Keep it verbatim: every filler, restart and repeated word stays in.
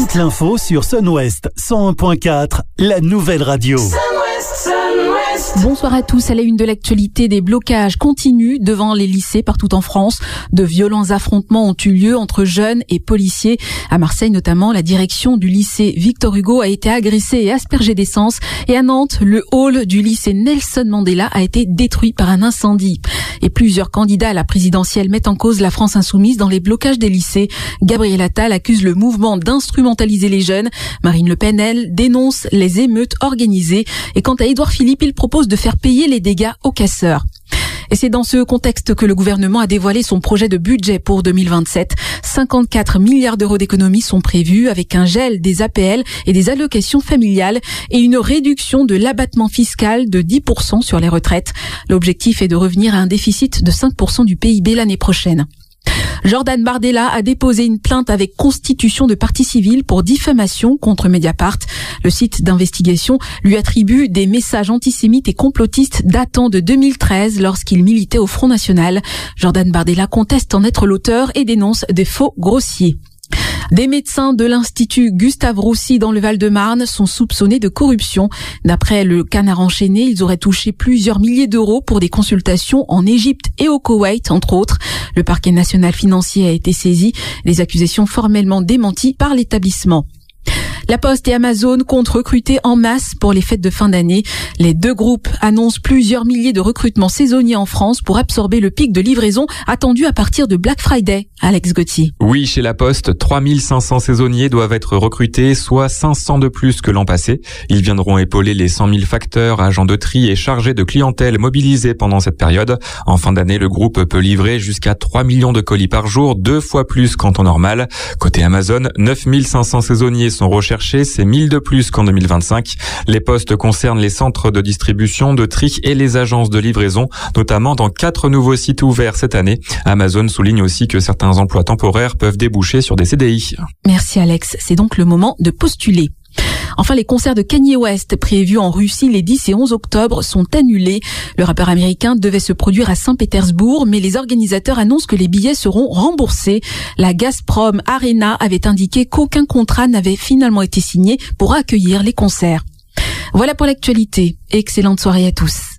Toute l'info sur Sun-Ouest cent un point quatre, la nouvelle radio. Sun-Ouest, Sun-Ouest. Bonsoir à tous. À la une de l'actualité, des blocages continuent devant les lycées partout en France. De violents affrontements ont eu lieu entre jeunes et policiers. À Marseille notamment, la direction du lycée Victor Hugo a été agressée et aspergée d'essence. Et à Nantes, le hall du lycée Nelson Mandela a été détruit par un incendie. Et plusieurs candidats à la présidentielle mettent en cause la France insoumise dans les blocages des lycées. Gabriel Attal accuse le mouvement d'instrumentaliser les jeunes. Marine Le Pen, elle, dénonce les émeutes organisées. Et quant à Édouard Philippe, il propose de faire payer les dégâts aux casseurs. Et c'est dans ce contexte que le gouvernement a dévoilé son projet de budget pour deux mille vingt-sept. cinquante-quatre milliards d'euros d'économies sont prévus avec un gel des A P L et des allocations familiales et une réduction de l'abattement fiscal de dix pour cent sur les retraites. L'objectif est de revenir à un déficit de cinq pour cent du P I B l'année prochaine. Jordan Bardella a déposé une plainte avec constitution de partie civile pour diffamation contre Mediapart. Le site d'investigation lui attribue des messages antisémites et complotistes datant de deux mille treize lorsqu'il militait au Front National. Jordan Bardella conteste en être l'auteur et dénonce des faux grossiers. Des médecins de l'Institut Gustave Roussy dans le Val-de-Marne sont soupçonnés de corruption. D'après le Canard enchaîné, ils auraient touché plusieurs milliers d'euros pour des consultations en Égypte et au Koweït, entre autres. Le parquet national financier a été saisi. Les accusations formellement démenties par l'établissement. La Poste et Amazon comptent recruter en masse pour les fêtes de fin d'année. Les deux groupes annoncent plusieurs milliers de recrutements saisonniers en France pour absorber le pic de livraison attendu à partir de Black Friday. Alex Gauthier. Oui, chez La Poste, trois mille cinq cents saisonniers doivent être recrutés, soit cinq cents de plus que l'an passé. Ils viendront épauler les cent mille facteurs, agents de tri et chargés de clientèle mobilisés pendant cette période. En fin d'année, le groupe peut livrer jusqu'à trois millions de colis par jour, deux fois plus qu'en temps normal. Côté Amazon, neuf mille cinq cents saisonniers sont recherchés. C'est mille de plus qu'en deux mille vingt-cinq. Les postes concernent les centres de distribution, de tri et les agences de livraison, notamment dans quatre nouveaux sites ouverts cette année. Amazon souligne aussi que certains emplois temporaires peuvent déboucher sur des C D I. Merci Alex. C'est donc le moment de postuler. Enfin, les concerts de Kanye West prévus en Russie les dix et onze octobre sont annulés. Le rappeur américain devait se produire à Saint-Pétersbourg, mais les organisateurs annoncent que les billets seront remboursés. La Gazprom Arena avait indiqué qu'aucun contrat n'avait finalement été signé pour accueillir les concerts. Voilà pour l'actualité. Excellente soirée à tous.